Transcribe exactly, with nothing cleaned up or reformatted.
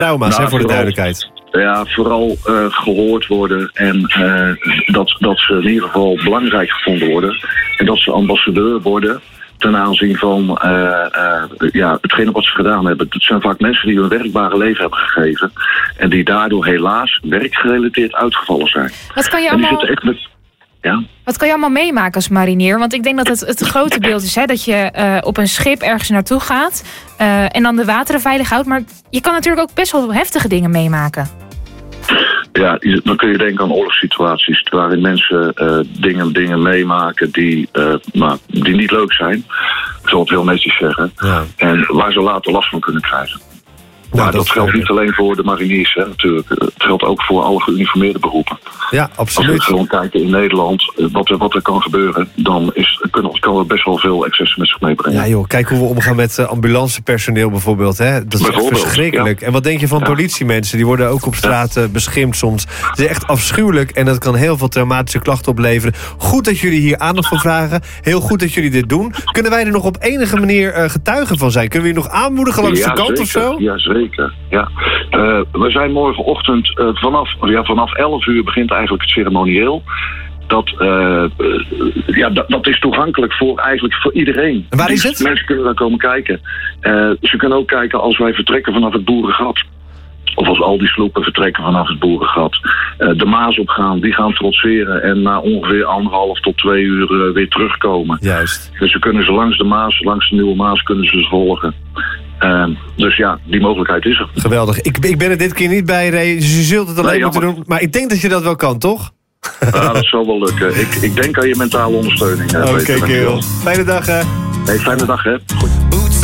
Trauma's, nou, hè, voor de duidelijkheid. Ja, vooral uh, gehoord worden en uh, dat, dat ze in ieder geval belangrijk gevonden worden. En dat ze ambassadeur worden ten aanzien van uh, uh, ja, hetgene wat ze gedaan hebben. Het zijn vaak mensen die hun werkbare leven hebben gegeven en die daardoor helaas werkgerelateerd uitgevallen zijn. Wat kan je en die allemaal... zitten echt met... Ja? Wat kan je allemaal meemaken als marinier? Want ik denk dat het, het grote beeld is, hè, dat je uh, op een schip ergens naartoe gaat uh, en dan de wateren veilig houdt. Maar je kan natuurlijk ook best wel heftige dingen meemaken. Ja, dan kun je denken aan oorlogssituaties waarin mensen uh, dingen, dingen meemaken die, uh, nou, die niet leuk zijn. Ik zal het heel netjes zeggen. Ja. En waar ze later last van kunnen krijgen. Nou, maar dat, dat geldt niet alleen voor de mariniers, hè, natuurlijk. Het geldt ook voor alle geuniformeerde beroepen. Ja, absoluut. Als we gewoon kijken in Nederland wat er, wat er kan gebeuren, dan is, kan, kan het best wel veel excessen met zich meebrengen. Ja joh, kijk hoe we omgaan met uh, ambulancepersoneel bijvoorbeeld. Hè? Dat is echt verschrikkelijk. Ja. En wat denk je van ja. politiemensen? Die worden ook op straat uh, beschimpt soms. Het is echt afschuwelijk en dat kan heel veel traumatische klachten opleveren. Goed dat jullie hier aandacht voor vragen. Heel goed dat jullie dit doen. Kunnen wij er nog op enige manier uh, getuigen van zijn? Kunnen we je nog aanmoedigen langs ja, de kant zeker. of zo? Ja, zeker. Ja. Uh, we zijn morgenochtend uh, vanaf, ja, vanaf elf uur begint eigenlijk het ceremonieel. Dat, uh, uh, ja, dat, dat is toegankelijk voor eigenlijk voor iedereen. En waar is het? Dus mensen kunnen daar komen kijken. Uh, ze kunnen ook kijken als wij vertrekken vanaf het Boerengat. Of als al die sloepen vertrekken vanaf het Boerengat. Uh, de Maas opgaan, die gaan trotseren en na ongeveer anderhalf tot twee uur uh, weer terugkomen. Juist. Dus ze kunnen ze langs de Maas, langs de Nieuwe Maas kunnen ze ze volgen. Uh, dus ja, die mogelijkheid is er. Geweldig. Ik, ik ben er dit keer niet bij, Ray, dus je zult het alleen nee, moeten doen. Maar ik denk dat je dat wel kan, toch? Ja, dat zal wel lukken. Ik, ik denk aan je mentale ondersteuning. Oké, okay, kerel. Fijne dag, hè? Hey, fijne dag, hè? Goed.